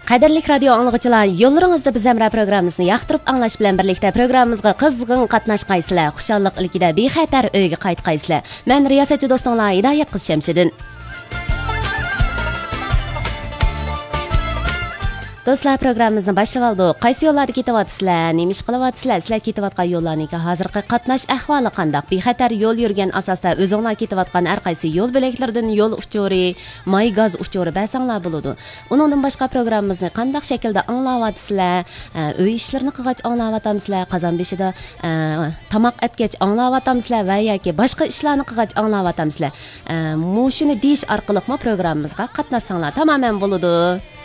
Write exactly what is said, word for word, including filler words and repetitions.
Qadrlik radio anglagıçılar, yollaringizda biz Amra programmasını yoqtirib anglash bilan birlikda programmamizga qizg'in qatnashqaysizlar. Xushalliq ilkida bexatar uyga qaytqaysizlar. Men riyosatchi do'stinglar Hidoyat qiz Shamsiddin. Do'stlar, programmamizni boshlab oldik. Qaysi yo'llarda ketyapsizlar? Nima ish qilyapsizlar? Sizlar ketayotgan yo'llarning hozirgi qatnash ahvoli qanday? Bexatar yo'l yurgan asosda o'zinglar ketayotgan har qaysi yo'l belaklaridan yo'l uchuri, may gaz uchuri basanglar bo'ladi. Uningdan boshqa programmamizni qanday shaklda anglayapsizlar? Uy ishlarini qilgach anglayapsizlar, qozon beshida tamoq etgach anglayapsizlar va yoki boshqa ishlarni qilgach anglayapsizlar. Mushuni deyish orqali programmamizga qatnashsanglar tamoman bo'ladi.